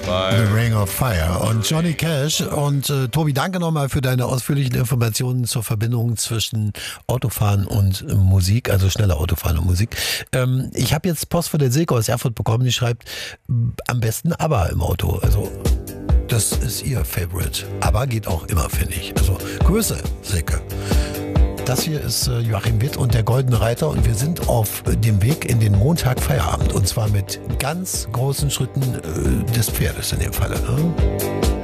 The Ring of Fire und Johnny Cash. Und Tobi, danke nochmal für deine ausführlichen Informationen zur Verbindung zwischen Autofahren und Musik, also schneller Autofahren und Musik. Ich habe jetzt Post von der Silke aus Erfurt bekommen, die schreibt, am besten ABBA im Auto. Also das ist ihr Favorite. ABBA geht auch immer, finde ich. Also Grüße, Silke. Das hier ist Joachim Witt und der Goldene Reiter und wir sind auf dem Weg in den Montag-Feierabend und zwar mit ganz großen Schritten des Pferdes in dem Falle. Ne?